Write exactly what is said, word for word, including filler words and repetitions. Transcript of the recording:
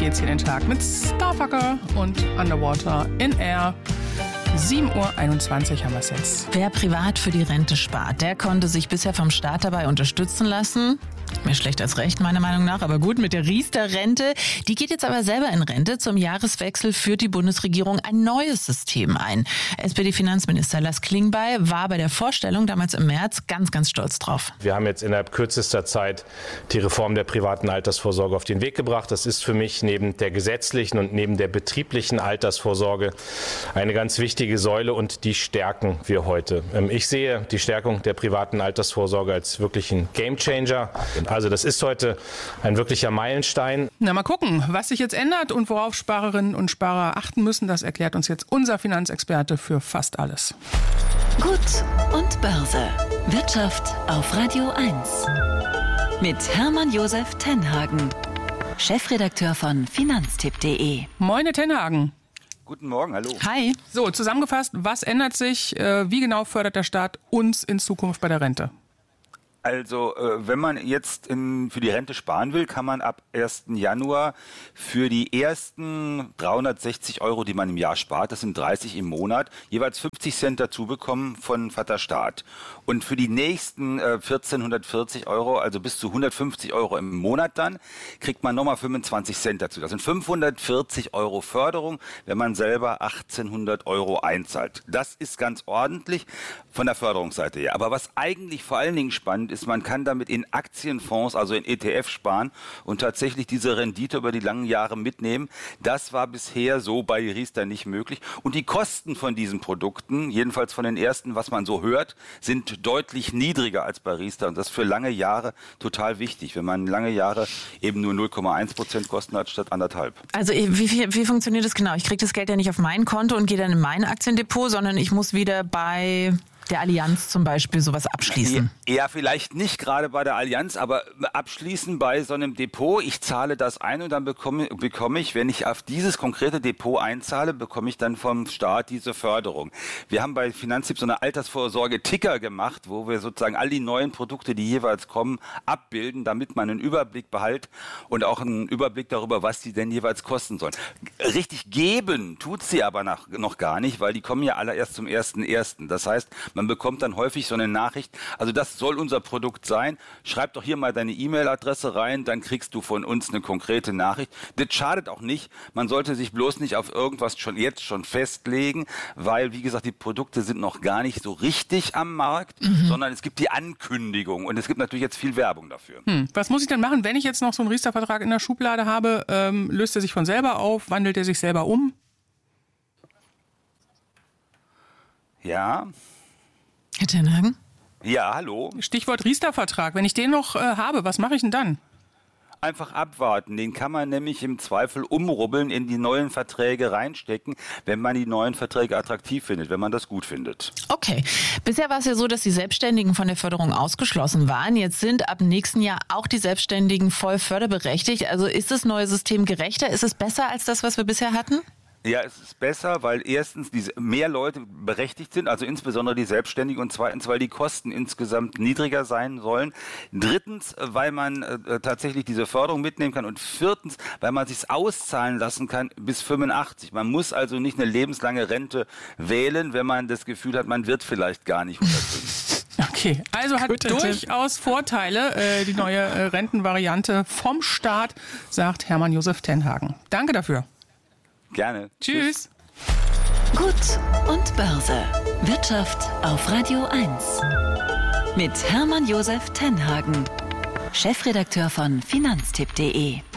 geht's hier den Tag mit Starfucker und Underwater in Air. sieben Uhr einundzwanzig haben wir es jetzt. Wer privat für die Rente spart, der konnte sich bisher vom Staat dabei unterstützen lassen. Mehr schlecht als recht, meiner Meinung nach. Aber gut, mit der Riester-Rente. Die geht jetzt aber selber in Rente. Zum Jahreswechsel führt die Bundesregierung ein neues System ein. S P D-Finanzminister Lars Klingbeil war bei der Vorstellung damals im März ganz, ganz stolz drauf. Wir haben jetzt innerhalb kürzester Zeit die Reform der privaten Altersvorsorge auf den Weg gebracht. Das ist für mich neben der gesetzlichen und neben der betrieblichen Altersvorsorge eine ganz wichtige Säule und die stärken wir heute. Ich sehe die Stärkung der privaten Altersvorsorge als wirklichen Gamechanger. Also das ist heute ein wirklicher Meilenstein. Na, mal gucken, was sich jetzt ändert und worauf Sparerinnen und Sparer achten müssen. Das erklärt uns jetzt unser Finanzexperte für fast alles. Gut und Börse. Wirtschaft auf Radio eins. Mit Hermann Josef Tenhagen, Chefredakteur von finanztipp punkt de. Moin, Herr Tenhagen. Guten Morgen, hallo. Hi. So, zusammengefasst, was ändert sich? Wie genau fördert der Staat uns in Zukunft bei der Rente? Also, äh, wenn man jetzt in, für die Rente sparen will, kann man ab ersten Januar für die ersten dreihundertsechzig Euro, die man im Jahr spart, das sind dreißig im Monat, jeweils fünfzig Cent dazu bekommen von Vater Staat. Und für die nächsten äh, vierzehnhundertvierzig Euro, also bis zu hundertfünfzig Euro im Monat dann, kriegt man nochmal fünfundzwanzig Cent dazu. Das sind fünfhundertvierzig Euro Förderung, wenn man selber achtzehnhundert Euro einzahlt. Das ist ganz ordentlich von der Förderungsseite her. Aber was eigentlich vor allen Dingen spannend ist, man kann damit in Aktienfonds, also in E T F sparen und tatsächlich diese Rendite über die langen Jahre mitnehmen. Das war bisher so bei Riester nicht möglich. Und die Kosten von diesen Produkten, jedenfalls von den ersten, was man so hört, sind deutlich niedriger als bei Riester. Und das ist für lange Jahre total wichtig, wenn man lange Jahre eben nur null Komma eins Prozent Kosten hat statt anderthalb. Also wie, wie, wie funktioniert das genau? Ich kriege das Geld ja nicht auf mein Konto und gehe dann in mein Aktiendepot, sondern ich muss wieder bei der Allianz zum Beispiel sowas abschließen. Ja, vielleicht nicht gerade bei der Allianz, aber abschließen bei so einem Depot. Ich zahle das ein und dann bekomme, bekomme ich, wenn ich auf dieses konkrete Depot einzahle, bekomme ich dann vom Staat diese Förderung. Wir haben bei Finanztipp so eine Altersvorsorge-Ticker gemacht, wo wir sozusagen all die neuen Produkte, die jeweils kommen, abbilden, damit man einen Überblick behält und auch einen Überblick darüber, was die denn jeweils kosten sollen. Richtig geben tut sie aber noch, noch gar nicht, weil die kommen ja alle erst zum ersten ersten. Das heißt, man bekommt dann häufig so eine Nachricht, also das soll unser Produkt sein, schreib doch hier mal deine E-Mail-Adresse rein, dann kriegst du von uns eine konkrete Nachricht. Das schadet auch nicht, man sollte sich bloß nicht auf irgendwas schon jetzt schon festlegen, weil, wie gesagt, die Produkte sind noch gar nicht so richtig am Markt, mhm. sondern es gibt die Ankündigung und es gibt natürlich jetzt viel Werbung dafür. Hm. Was muss ich denn machen, wenn ich jetzt noch so einen Riester-Vertrag in der Schublade habe? Ähm, löst er sich von selber auf? Wandelt er sich selber um? Ja. Herr Tenhagen? Ja, hallo. Stichwort Riester-Vertrag. Wenn ich den noch äh, habe, was mache ich denn dann? Einfach abwarten. Den kann man nämlich im Zweifel umrubbeln, in die neuen Verträge reinstecken, wenn man die neuen Verträge attraktiv findet, wenn man das gut findet. Okay. Bisher war es ja so, dass die Selbstständigen von der Förderung ausgeschlossen waren. Jetzt sind ab nächsten Jahr auch die Selbstständigen voll förderberechtigt. Also ist das neue System gerechter? Ist es besser als das, was wir bisher hatten? Ja, es ist besser, weil erstens diese mehr Leute berechtigt sind, also insbesondere die Selbstständigen, und zweitens, weil die Kosten insgesamt niedriger sein sollen. Drittens, weil man äh, tatsächlich diese Förderung mitnehmen kann, und viertens, weil man sich's auszahlen lassen kann bis fünfundachtzig. Man muss also nicht eine lebenslange Rente wählen, wenn man das Gefühl hat, man wird vielleicht gar nicht hundertfünfzig. Okay, also hat Gut, durchaus Vorteile, äh, die neue äh, Rentenvariante vom Staat, sagt Hermann Josef Tenhagen. Danke dafür. Gerne. Tschüss. Gut und Börse. Wirtschaft auf Radio eins. Mit Hermann Josef Tenhagen, Chefredakteur von finanztipp punkt de.